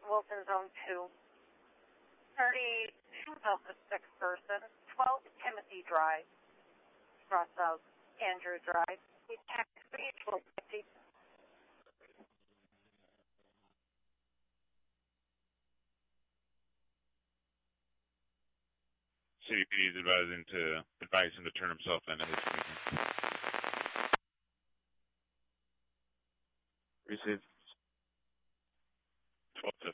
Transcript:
Wilson Zone 2. 32 of the 6th person, 12 Timothy Drive, cross out Andrew Drive. Taxi 450. CDPD is advising to turn himself in at his commitment. Receive.